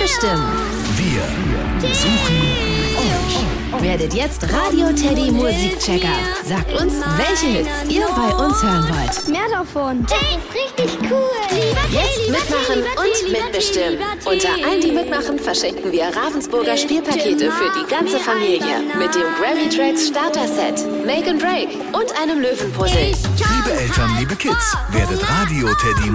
mitbestimmen. Wir suchen euch. Werdet jetzt Radio Teddy Musikchecker. Sagt uns, welche Hits ihr bei uns hören wollt. Mehr davon. Das ist richtig cool. Jetzt mitmachen und mitbestimmen. Unter allen, die mitmachen, verschenken wir Ravensburger Spielpakete für die ganze Familie. Mit dem Grammy Tracks Starter Set, Make and Break und einem Löwenpuzzle. Liebe Eltern, liebe Kids, werdet Radio Teddy